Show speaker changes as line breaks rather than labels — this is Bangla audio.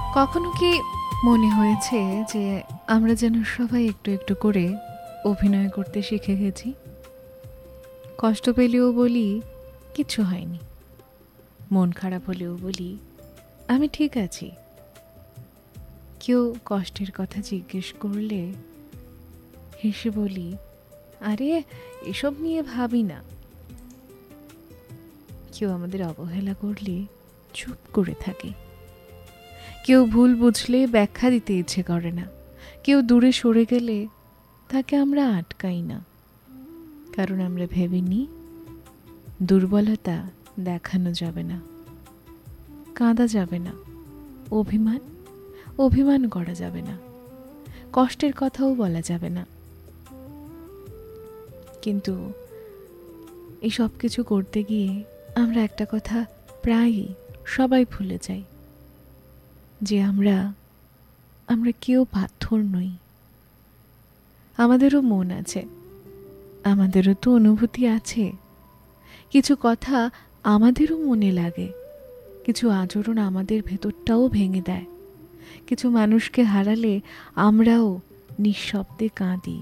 কখনো কি মনে হয়েছে যে আমরা যেন সবাই একটু একটু করে অভিনয় করতে শিখে গেছি? কষ্ট পেলেও বলি কিচ্ছু হয়নি, মন খারাপ হলেও বলি আমি ঠিক আছি। কেউ কষ্টের কথা জিজ্ঞেস করলে হেসে বলি, আরে এসব নিয়ে ভাবি না। কেউ আমাদের অবহেলা করলে চুপ করে থাকি। কেউ ভুল বুঝলে ব্যাখ্যা দিতে ইচ্ছে করে না। কেউ দূরে সরে গেলে তাকে আমরা আটকাই না, কারণ আমরা ভেবেনি দুর্বলতা দেখানো যাবে না, কাঁদা যাবে না, অভিমান করা যাবে না, কষ্টের কথাও বলা যাবে না। কিন্তু এই সব কিছু করতে গিয়ে আমরা একটা কথা প্রায়ই সবাই ভুলে যাই, যে আমরা কেউ পাথর নই। আমাদেরও মন আছে, আমাদেরও তো অনুভূতি আছে। কিছু কথা আমাদেরও মনে লাগে, কিছু আচরণ আমাদের ভেতরটাও ভেঙে দেয়। কিছু মানুষকে হারালে আমরাও নিঃশব্দে কাঁদি।